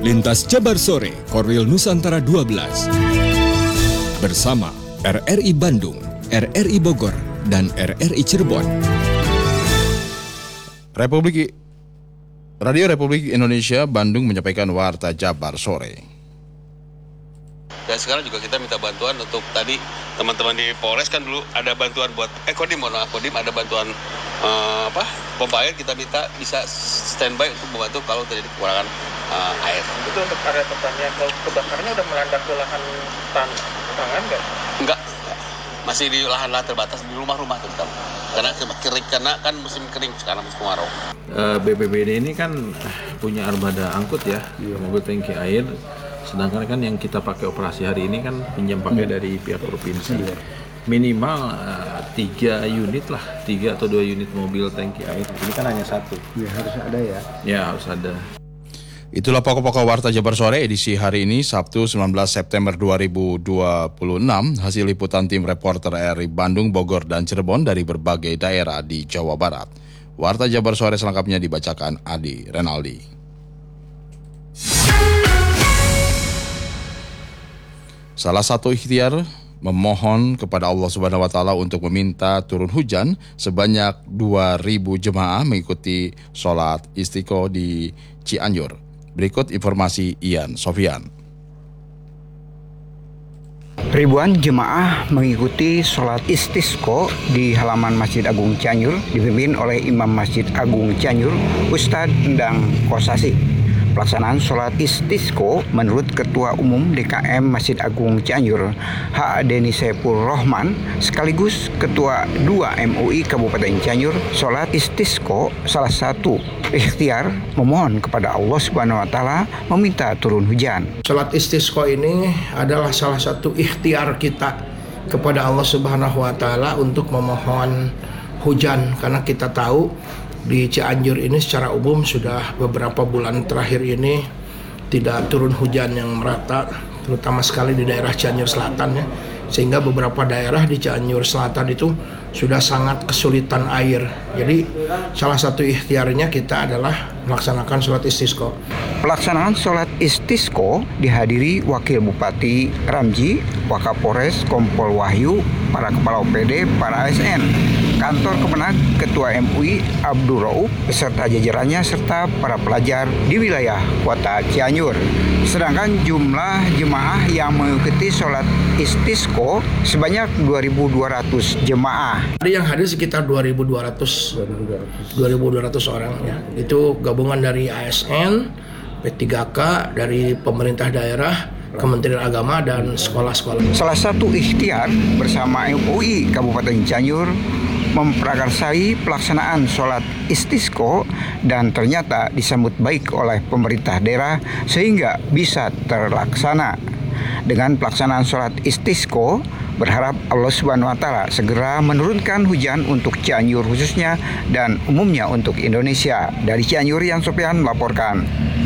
Lintas Jabar Sore, Korwil Nusantara 12. Bersama RRI Bandung, RRI Bogor, dan RRI Cirebon. Radio Republik Indonesia Bandung menyampaikan Warta Jabar Sore. Dan sekarang juga kita minta bantuan untuk tadi teman-teman di Polres kan dulu ada bantuan buat Kodim ada bantuan pompa air, kita minta bisa standby untuk membantu kalau terjadi kekurangan air. Itu untuk area pertanian, kalau kebakarannya udah melanda ke lahan tangan nggak? Enggak, masih di lahan-lahan terbatas di rumah-rumah terutama. Karena kan musim kering sekarang, musim kemarau. BPBD ini kan punya armada angkut ya, mobil tangki air. Sedangkan kan yang kita pakai operasi hari ini kan pinjam pakai dari pihak provinsi. Minimal 3 unit lah, 3 atau 2 unit mobil tangki air. Ini kan hanya 1. Ya harus ada ya. Ya harus ada. Itulah pokok-pokok Warta Jabar Sore edisi hari ini, Sabtu 19 September 2026. Hasil liputan tim reporter RRI Bandung, Bogor, dan Cirebon dari berbagai daerah di Jawa Barat. Warta Jabar Sore selengkapnya dibacakan Adi Renaldi. Salah satu ikhtiar memohon kepada Allah Subhanahu wa taala untuk meminta turun hujan sebanyak 2.000 jemaah mengikuti sholat istiqo di Cianjur. Berikut informasi Ian Sofian. Ribuan jemaah mengikuti sholat istisqo di halaman Masjid Agung Cianjur dipimpin oleh Imam Masjid Agung Cianjur, Ustadz Endang Kosasi. Pelaksanaan sholat istisqo menurut Ketua Umum DKM Masjid Agung Cianjur, H. Deni Saiful Rohman, sekaligus Ketua 2 MUI Kabupaten Cianjur, sholat istisqo salah satu ikhtiar memohon kepada Allah Subhanahu wa taala meminta turun hujan. Sholat istisqo ini adalah salah satu ikhtiar kita kepada Allah Subhanahu wa taala untuk memohon hujan, karena kita tahu di Cianjur ini secara umum sudah beberapa bulan terakhir ini tidak turun hujan yang merata, terutama sekali di daerah Cianjur Selatan ya, sehingga beberapa daerah di Cianjur Selatan itu sudah sangat kesulitan air. Jadi salah satu ikhtiarnya kita adalah melaksanakan sholat istisqo. Pelaksanaan sholat istisqo dihadiri Wakil Bupati Ramji, Wakapolres, Kompol Wahyu, para kepala OPD, para ASN, Kantor Kemenag, Ketua MUI Abdul Rauf beserta jajarannya serta para pelajar di wilayah Kota Cianjur. Sedangkan jumlah jemaah yang mengikuti sholat istisqo sebanyak 2.200 jemaah. Ada yang hadir sekitar 2.200 orang ya. Itu gabungan dari ASN, P3K, dari pemerintah daerah, Kementerian Agama, dan sekolah-sekolah. Salah satu ikhtiar bersama MUI Kabupaten Cianjur memprakarsai pelaksanaan sholat istisqo dan ternyata disambut baik oleh pemerintah daerah sehingga bisa terlaksana. Dengan pelaksanaan sholat istisqo, berharap Allah Subhanahu wa taala segera menurunkan hujan untuk Cianjur khususnya dan umumnya untuk Indonesia. Dari Cianjur, Ian Sofian melaporkan.